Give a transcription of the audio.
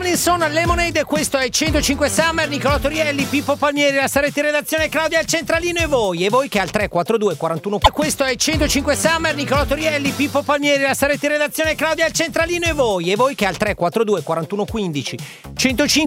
Rollinson, Lemonade, questo è 105 Summer, Nicolò Torielli, Pippo Palmieri, la Sarete in redazione, Claudia al centralino e voi che al 342 41. Questo è 105 Summer, Nicolò Torielli, Pippo Palmieri, la Sarete in redazione, Claudia al centralino e voi che al 342 41 15 105.